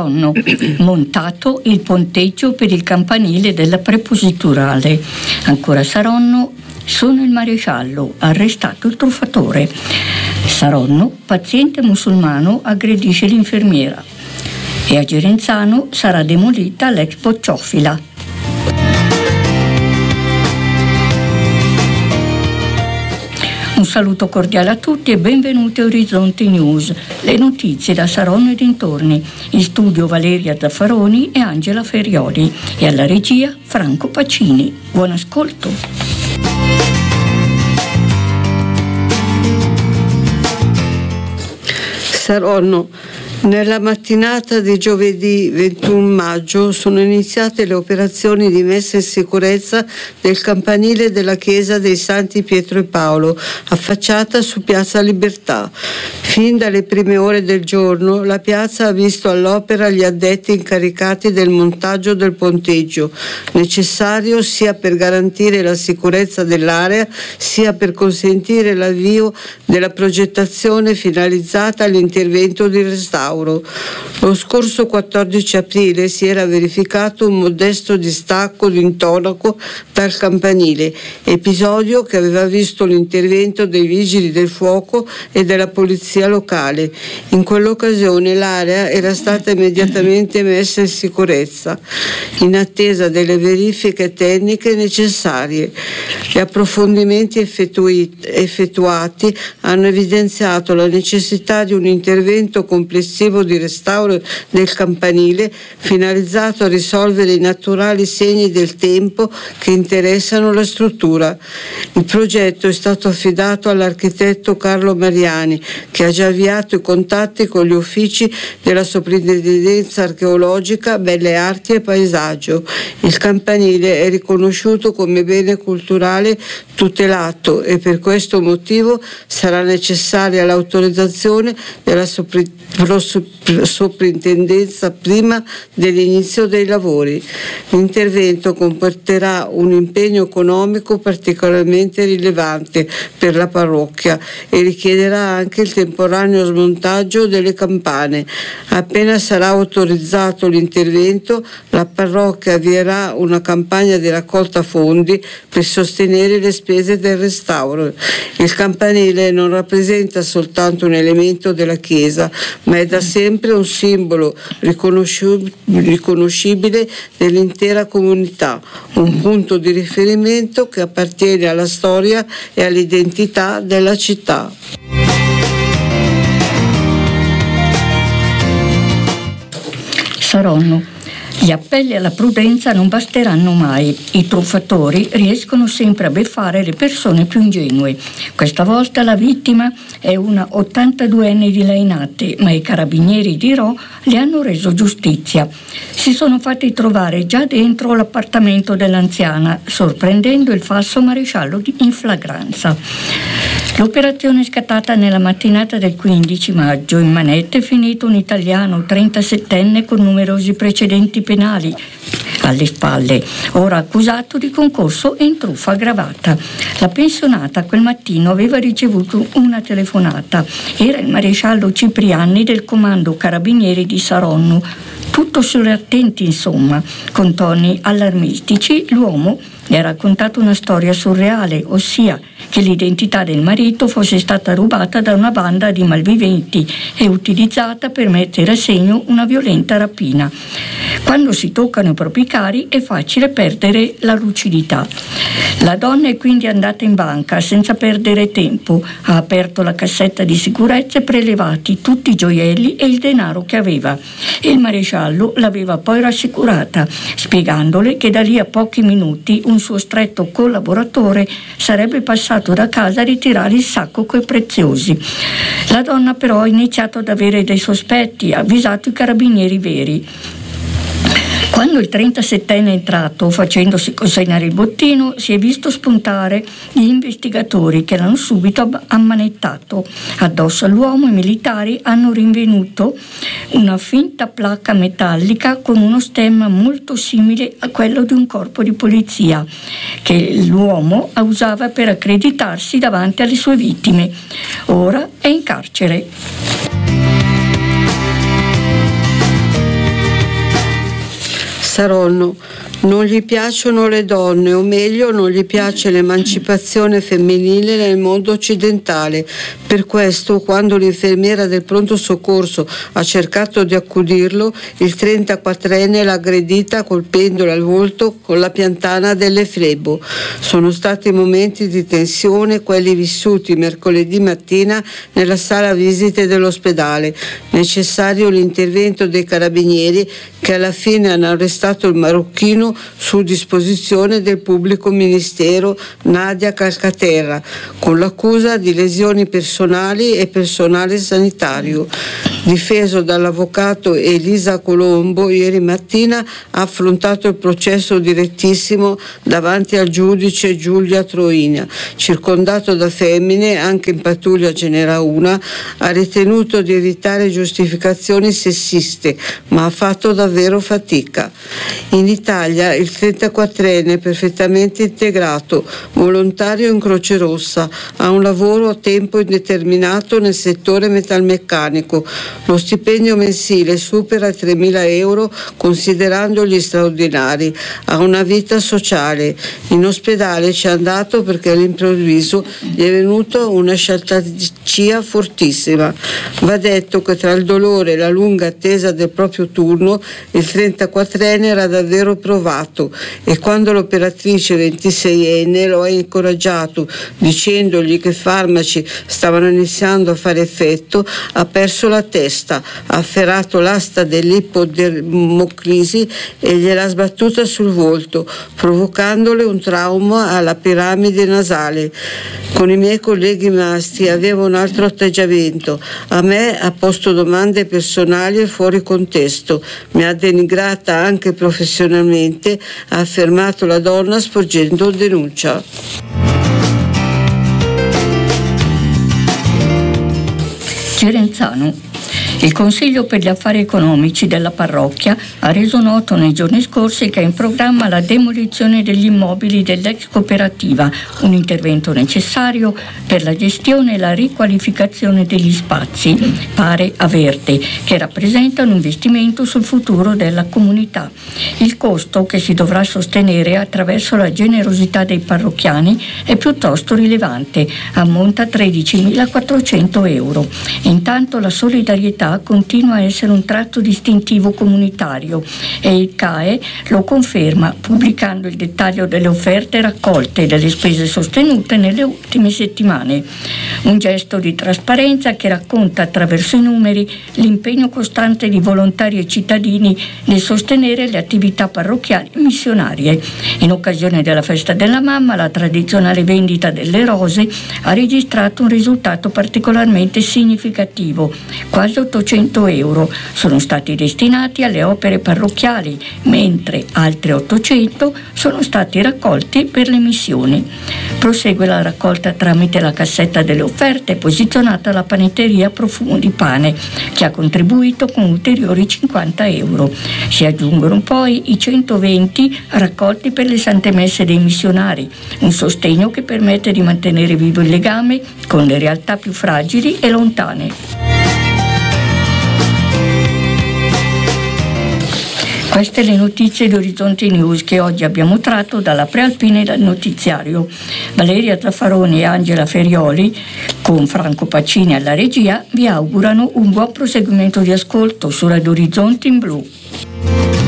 Saronno, montato il ponteggio per il campanile della prepositurale. Ancora Saronno, sono il maresciallo, arrestato il truffatore. Saronno, paziente musulmano, aggredisce l'infermiera. E a Gerenzano sarà demolita l'ex bocciofila. Un saluto cordiale a tutti e benvenuti a Orizzonti News, le notizie da Saronno e dintorni. In studio Valeria Zaffaroni e Angela Ferioli e alla regia Franco Pacini. Buon ascolto. Saronno. Nella mattinata di giovedì 21 maggio sono iniziate le operazioni di messa in sicurezza del campanile della chiesa dei Santi Pietro e Paolo, affacciata su Piazza Libertà. Fin dalle prime ore del giorno la piazza ha visto all'opera gli addetti incaricati del montaggio del ponteggio, necessario sia per garantire la sicurezza dell'area, sia per consentire l'avvio della progettazione finalizzata all'intervento di restauro. Lo scorso 14 aprile si era verificato un modesto distacco di intonaco dal campanile, episodio che aveva visto l'intervento dei vigili del fuoco e della polizia locale. In quell'occasione l'area era stata immediatamente messa in sicurezza, in attesa delle verifiche tecniche necessarie. Gli approfondimenti effettuati hanno evidenziato la necessità di un intervento complessivo di restauro del campanile finalizzato a risolvere i naturali segni del tempo che interessano la struttura. Il progetto è stato affidato all'architetto Carlo Mariani, che ha già avviato i contatti con gli uffici della Soprintendenza Archeologica, Belle Arti e Paesaggio. Il campanile è riconosciuto come bene culturale tutelato e per questo motivo sarà necessaria l'autorizzazione della soprintendenza prima dell'inizio dei lavori. L'intervento comporterà un impegno economico particolarmente rilevante per la parrocchia e richiederà anche il temporaneo smontaggio delle campane. Appena sarà autorizzato l'intervento, la parrocchia avvierà una campagna di raccolta fondi per sostenere le spese del restauro. Il campanile non rappresenta soltanto un elemento della chiesa, ma è da sempre un simbolo riconoscibile dell'intera comunità, un punto di riferimento che appartiene alla storia e all'identità della città. Saronno. Gli appelli alla prudenza non basteranno mai. I truffatori riescono sempre a beffare le persone più ingenue. Questa volta la vittima è una 82enne di Lainate, ma i carabinieri di Rho le hanno reso giustizia. Si sono fatti trovare già dentro l'appartamento dell'anziana, sorprendendo il falso maresciallo in flagranza. L'operazione è scattata nella mattinata del 15 maggio. In manette è finito un italiano 37enne con numerosi precedenti penali alle spalle, ora accusato di concorso in truffa aggravata. La pensionata quel mattino aveva ricevuto una telefonata. Era il maresciallo Cipriani del comando carabinieri di Saronno. Tutto sulle attenti, insomma. Con toni allarmistici l'uomo le ha raccontato una storia surreale, ossia che l'identità del marito fosse stata rubata da una banda di malviventi e utilizzata per mettere a segno una violenta rapina. Quando si toccano i propri cari è facile perdere la lucidità. La donna è quindi andata in banca senza perdere tempo, ha aperto la cassetta di sicurezza e prelevati tutti i gioielli e il denaro che aveva. Il maresciallo l'aveva poi rassicurata, spiegandole che da lì a pochi minuti un suo stretto collaboratore sarebbe passato da casa a ritirare il sacco coi preziosi. La donna però ha iniziato ad avere dei sospetti, ha avvisato i carabinieri veri. Quando il 37enne è entrato, facendosi consegnare il bottino, si è visto spuntare gli investigatori che l'hanno subito ammanettato. Addosso all'uomo i militari hanno rinvenuto una finta placca metallica con uno stemma molto simile a quello di un corpo di polizia, che l'uomo usava per accreditarsi davanti alle sue vittime. Ora è in carcere. Saronno: non gli piacciono le donne, o meglio non gli piace l'emancipazione femminile nel mondo occidentale. Per questo, quando l'infermiera del pronto soccorso ha cercato di accudirlo, il 34enne l'ha aggredita colpendola al volto con la piantana delle flebo. Sono stati momenti di tensione quelli vissuti mercoledì mattina nella sala visite dell'ospedale. Necessario l'intervento dei carabinieri, che alla fine hanno arrestato il marocchino su disposizione del pubblico ministero Nadia Calcaterra, con l'accusa di lesioni personali e personale sanitario. Difeso dall'avvocato Elisa Colombo, ieri mattina ha affrontato il processo direttissimo davanti al giudice Giulia Troina. Circondato da femmine, anche in pattuglia ce n'era una, ha ritenuto di evitare giustificazioni sessiste, ma ha fatto davvero fatica. In Italia il 34enne, perfettamente integrato, volontario in Croce Rossa, ha un lavoro a tempo indeterminato nel settore metalmeccanico. Lo stipendio mensile supera i 3.000 euro considerando gli straordinari. Ha una vita sociale. In ospedale ci è andato perché all'improvviso gli è venuta una sciatalcia fortissima. Va detto che tra il dolore e la lunga attesa del proprio turno il 34enne era davvero provato, e quando l'operatrice 26enne lo ha incoraggiato dicendogli che i farmaci stavano iniziando a fare effetto, ha perso la testa, ha afferrato l'asta dell'ipodermoclisi e gliel'ha sbattuta sul volto, provocandole un trauma alla piramide nasale. Con i miei colleghi maschi aveva un altro atteggiamento. A me ha posto domande personali e fuori contesto, mi ha denigrata anche professionalmente, ha affermato la donna sporgendo denuncia. Cerenzano. Il Consiglio per gli Affari Economici della parrocchia ha reso noto nei giorni scorsi che è in programma la demolizione degli immobili dell'ex cooperativa, un intervento necessario per la gestione e la riqualificazione degli spazi, pare Averte, che rappresenta un investimento sul futuro della comunità. Il costo, che si dovrà sostenere attraverso la generosità dei parrocchiani, è piuttosto rilevante, ammonta a 13.400 euro. Intanto la solidarietà continua a essere un tratto distintivo comunitario e il CAE lo conferma pubblicando il dettaglio delle offerte raccolte e delle spese sostenute nelle ultime settimane. Un gesto di trasparenza che racconta attraverso i numeri l'impegno costante di volontari e cittadini nel sostenere le attività parrocchiali e missionarie. In occasione della festa della mamma, la tradizionale vendita delle rose ha registrato un risultato particolarmente significativo. Quasi 800 euro sono stati destinati alle opere parrocchiali, mentre altri 800 sono stati raccolti per le missioni. Prosegue la raccolta tramite la cassetta delle offerte posizionata alla panetteria Profumo di Pane, che ha contribuito con ulteriori 50 euro. Si aggiungono poi i 120 raccolti per le Sante Messe dei missionari, un sostegno che permette di mantenere vivo il legame con le realtà più fragili e lontane. Queste le notizie di Orizzonte News che oggi abbiamo tratto dalla Prealpina e dal notiziario. Valeria Zaffaroni e Angela Ferioli, con Franco Pacini alla regia, vi augurano un buon proseguimento di ascolto su Radio Orizzonte in Blu.